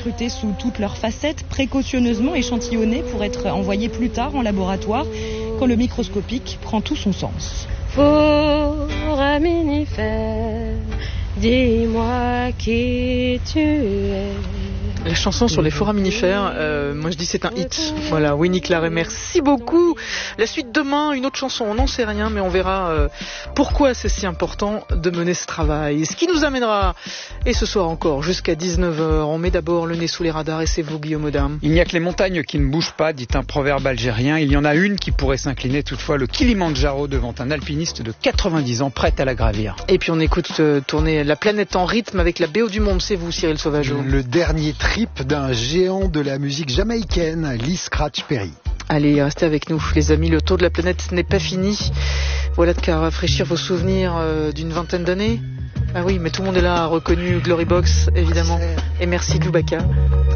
scrutés sous toutes leurs facettes, précautionneusement échantillonnés pour être envoyés plus tard en laboratoire, quand le microscopique prend tout son sens. Foraminifère, dis-moi qui tu es. La chanson sur les foraminifères, moi je dis c'est un hit. Voilà, Winnie Claret, merci beaucoup. La suite demain, une autre chanson, on n'en sait rien, mais on verra pourquoi c'est si important de mener ce travail. Ce qui nous amènera, et ce soir encore, jusqu'à 19h, on met d'abord le nez sous les radars et c'est vous, Guillaume Audin. Il n'y a que les montagnes qui ne bougent pas, dit un proverbe algérien. Il y en a une qui pourrait s'incliner, toutefois, le Kilimandjaro devant un alpiniste de 90 ans prêt à la gravir. Et puis on écoute tourner La planète en rythme avec la BO du monde, c'est vous, Cyril Sauvageau. Le dernier trip d'un géant de la musique jamaïcaine, Lee Scratch Perry. Allez, restez avec nous, les amis, le tour de la planète n'est pas fini. Voilà de quoi rafraîchir vos souvenirs d'une vingtaine d'années. Ah oui, mais tout le monde est là, a reconnu Glory Box, évidemment. Et merci, Gloubaka.